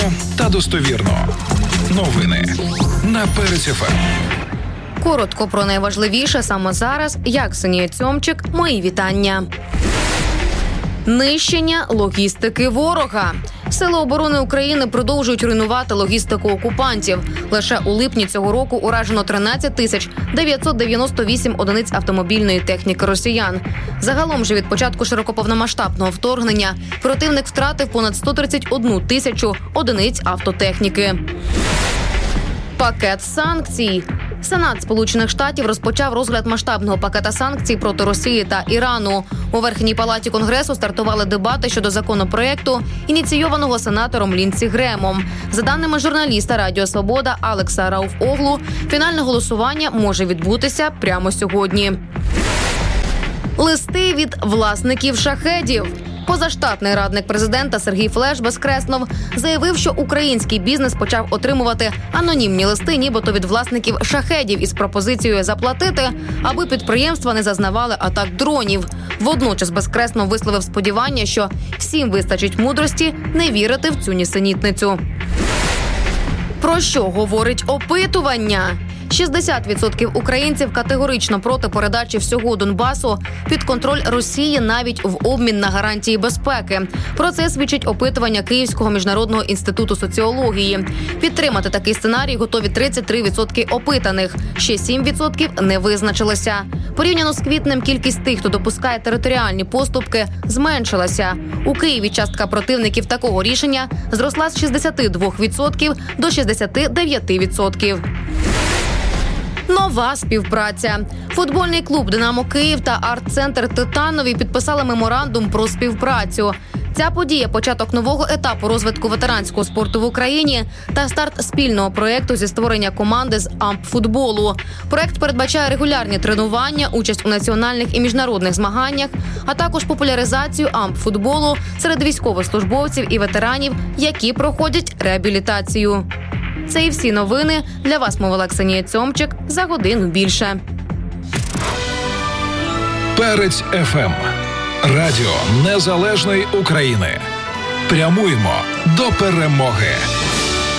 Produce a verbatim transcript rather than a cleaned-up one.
детально та достовірно. Новини на Перець еф ем. Коротко про найважливіше саме зараз. Я, Ксенія Цьомчик, мої вітання. Нищення логістики ворога. Сили оборони України продовжують руйнувати логістику окупантів. Лише у липні цього року уражено тринадцять тисяч дев'ятсот дев'яносто вісім одиниць автомобільної техніки росіян. Загалом же від початку широковномасштабного вторгнення противник втратив понад сто тридцять одну тисячу одиниць автотехніки. Пакет санкцій. Сенат Сполучених Штатів розпочав розгляд масштабного пакета санкцій проти Росії та Ірану. У Верхній палаті Конгресу стартували дебати щодо законопроекту, ініційованого сенатором Лінсі Гремом. За даними журналіста Радіо Свобода Алекса Рауф-Оглу, фінальне голосування може відбутися прямо сьогодні. Листи від власників шахедів. Позаштатний радник президента Сергій Флеш-Безкреснов заявив, що український бізнес почав отримувати анонімні листи, нібито від власників шахедів із пропозицією заплатити, аби підприємства не зазнавали атак дронів. Водночас Безкреснов висловив сподівання, що всім вистачить мудрості не вірити в цю нісенітницю. Про що говорить опитування? шістдесят відсотків українців категорично проти передачі всього Донбасу під контроль Росії навіть в обмін на гарантії безпеки. Про це свідчить опитування Київського міжнародного інституту соціології. Підтримати такий сценарій готові тридцять три відсотки опитаних. Ще сім відсотків не визначилися. Порівняно з квітнем кількість тих, хто допускає територіальні поступки, зменшилася. У Києві частка противників такого рішення зросла з шістдесят два відсотки до шістдесят дев'ять відсотків. Нова співпраця. Футбольний клуб «Динамо Київ» та арт-центр «Титанові» підписали меморандум про співпрацю. Ця подія – початок нового етапу розвитку ветеранського спорту в Україні та старт спільного проєкту зі створення команди з ампфутболу. Проєкт передбачає регулярні тренування, участь у національних і міжнародних змаганнях, а також популяризацію ампфутболу серед військовослужбовців і ветеранів, які проходять реабілітацію. Це і всі новини. Для вас мовила Ксенія Цьомчик. За годину більше. Перець еф ем. Радіо Незалежної України. Прямуємо до перемоги.